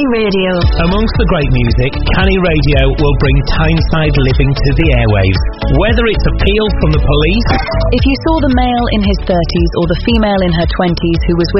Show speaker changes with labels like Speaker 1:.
Speaker 1: Canny Radio.
Speaker 2: Amongst the great music, Canny Radio will bring Tyneside living to the airwaves. Whether it's Appeal from the Police...
Speaker 1: If you saw the male in his 30s or the female in her 20s who was with